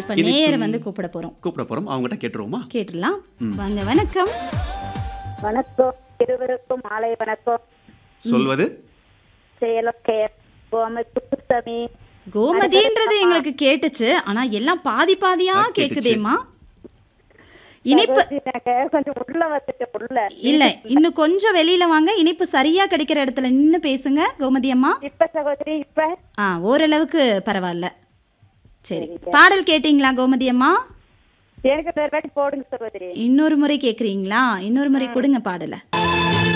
இப்ப நேர வந்து கூப்பிட போறோம். அவங்ககிட்ட கேட்டுருவோமா? கேட்டுடலாம். வாங்க, வணக்கம். வணக்கம், இருவருக்கும் மாலை வணக்கம். சொல்வது கோமதின்றது எங்களுக்கு கேட்டுச்சு, ஆனா எல்லாம் பாதி பாதியா கேக்குதேம்மா. இனிப்பு கொஞ்சம் உள்ள வந்துட்டு உள்ள இல்ல, இன்னும் கொஞ்சம் வெளியில வாங்க. இனிப்பு சரியா கிடைக்கிற இடத்துல நின்னு பேசுங்க கோமதி அம்மா. இப்ப சகோதரி இப்ப ஓரளவுக்கு பரவாயில்ல. சரி, பாடல் கேட்டீங்களா கோமதி அம்மா? எனக்கு வேற வாட்டி போடுங்க சகோதரி. இன்னொரு முறை கேக்குறீங்களா? இன்னொரு முறை கொடுங்க பாடல.